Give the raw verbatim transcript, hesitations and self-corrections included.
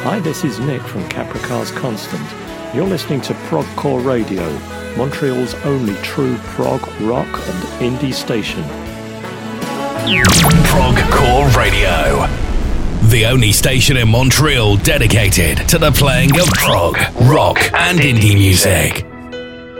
Hi, this is Nick from Capricars Constant. You're listening to Progcore Radio, Montreal's only true prog, rock and indie station. Progcore Radio, the only station in Montreal dedicated to the playing of prog, rock and indie music.